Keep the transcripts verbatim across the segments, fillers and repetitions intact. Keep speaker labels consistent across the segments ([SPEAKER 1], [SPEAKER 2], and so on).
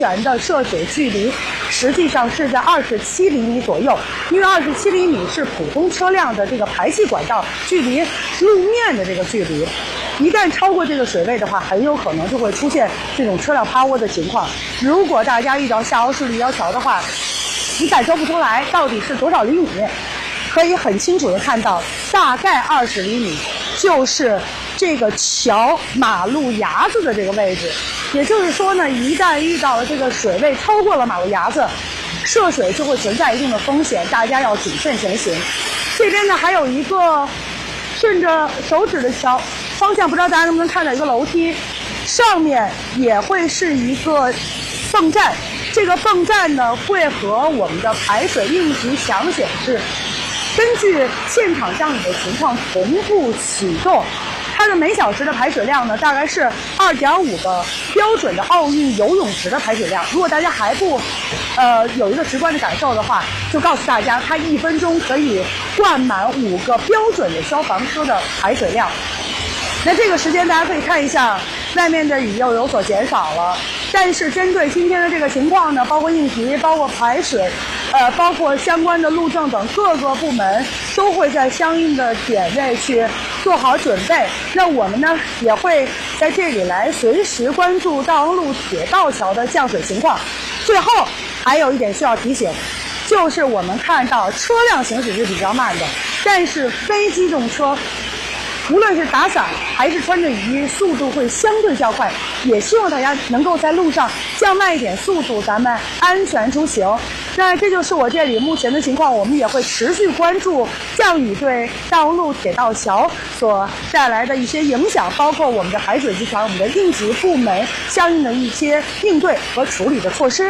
[SPEAKER 1] 源的涉水距离实际上是在二十七厘米左右，因为二十七厘米是普通车辆的这个排气管道距离路面的这个距离。一旦超过这个水位的话，很有可能就会出现这种车辆趴窝的情况。如果大家遇到下凹式立交桥的话，你感受不出来到底是多少厘米，可以很清楚的看到，大概二十厘米就是这个桥马路牙子的这个位置。也就是说呢，一旦遇到了这个水位超过了马路牙子，涉水就会存在一定的风险，大家要谨慎前行。这边呢还有一个顺着手指的桥方向，不知道大家能不能看到一个楼梯，上面也会是一个泵站。这个泵站呢会和我们的排水应急响显示，根据现场降雨的情况同步启动。它的每小时的排水量呢，大概是二点五个标准的奥运游泳池的排水量。如果大家还不，呃，有一个直观的感受的话，就告诉大家，它一分钟可以灌满五个标准的消防车的排水量。那这个时间大家可以看一下，外面的雨又有所减少了。但是针对今天的这个情况呢，包括应急、包括排水，呃，包括相关的路政等各个部门都会在相应的点位去做好准备。那我们呢也会在这里来随时关注大望路铁道桥的降水情况。最后还有一点需要提醒，就是我们看到车辆行驶是比较慢的，但是非机动车无论是打伞还是穿着雨衣，速度会相对较快，也希望大家能够在路上降慢一点速度，咱们安全出行。那这就是我这里目前的情况，我们也会持续关注降雨对大望路铁道桥所带来的一些影响，包括我们的排水集团、我们的应急部门相应的一些应对和处理的措施。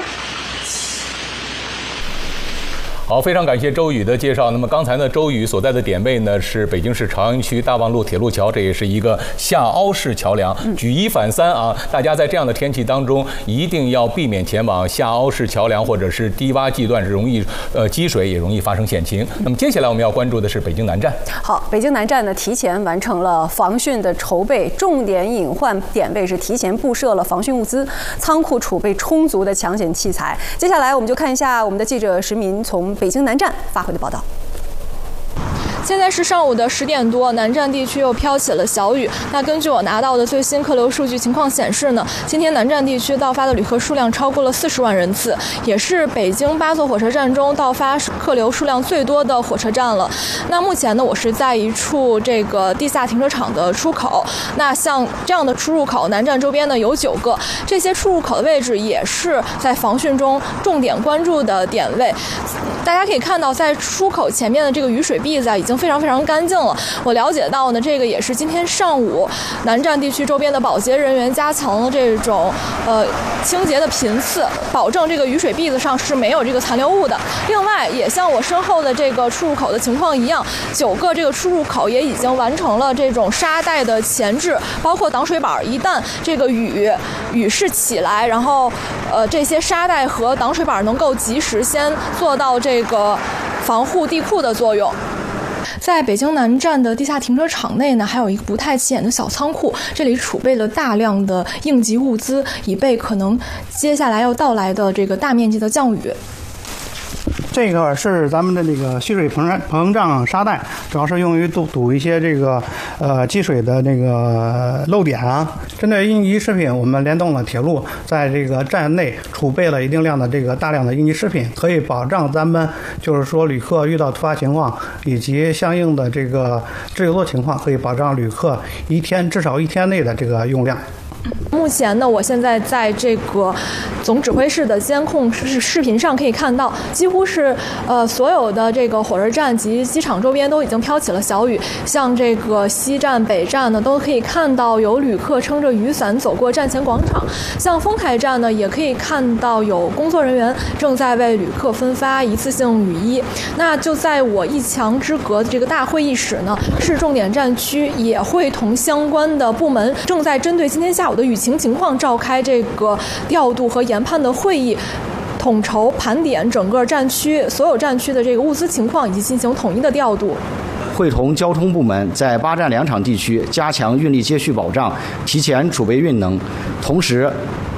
[SPEAKER 2] 好，非常感谢周宇的介绍。那么刚才呢，周宇所在的点位呢是北京市朝阳区大望路铁路桥，这也是一个下凹式桥梁。举一反三啊，大家在这样的天气当中一定要避免前往下凹式桥梁或者是低洼地段，是容易呃积水，也容易发生险情。那么接下来我们要关注的是北京南站。
[SPEAKER 3] 好，北京南站呢提前完成了防汛的筹备，重点隐患点位是提前布设了防汛物资，仓库储备充足的抢险器材。接下来我们就看一下我们的记者石民从北京南站发回的报道。
[SPEAKER 4] 现在是上午的十点多，南站地区又飘起了小雨。那根据我拿到的最新客流数据情况显示呢，今天南站地区到发的旅客数量超过了四十万人次，也是北京八座火车站中到发客流数量最多的火车站了。那目前呢，我是在一处这个地下停车场的出口。那像这样的出入口，南站周边呢有九个，这些出入口的位置也是在防汛中重点关注的点位。大家可以看到，在出口前面的这个雨水篦子啊，已经非常非常干净了。我了解到呢，这个也是今天上午南站地区周边的保洁人员加强了这种呃清洁的频次，保证这个雨水篦子上是没有这个残留物的。另外，也像我身后的这个出入口的情况一样，九个这个出入口也已经完成了这种沙袋的前置，包括挡水板。一旦这个雨雨势起来，然后呃这些沙袋和挡水板能够及时先做到这这个防护地库的作用。在北京南站的地下停车场内呢，还有一个不太起眼的小仓库，这里储备了大量的应急物资，以备可能接下来要到来的这个大面积的降雨。
[SPEAKER 5] 这个是咱们的那个蓄水膨胀膨胀沙袋，主要是用于堵堵一些这个呃积水的那个漏点啊。针对应急食品，我们联动了铁路，在这个站内储备了一定量的这个大量的应急食品，可以保障咱们就是说旅客遇到突发情况以及相应的这个滞留的情况，可以保障旅客一天至少一天内的这个用量。
[SPEAKER 4] 目前呢，我现在在这个总指挥室的监控视视频上可以看到，几乎是呃所有的这个火车站及机场周边都已经飘起了小雨。像这个西站、北站呢，都可以看到有旅客撑着雨伞走过站前广场。像丰台站呢，也可以看到有工作人员正在为旅客分发一次性雨衣。那就在我一墙之隔的这个大会议室呢，市重点站区也会同相关的部门正在针对今天下午的雨情情况召开这个调度和研判的会议，统筹盘点整个站区所有站区的这个物资情况，以及进行统一的调度。
[SPEAKER 6] 会同交通部门在八站两场地区加强运力接续保障，提前储备运能，同时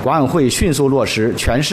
[SPEAKER 6] 管委会迅速落实全市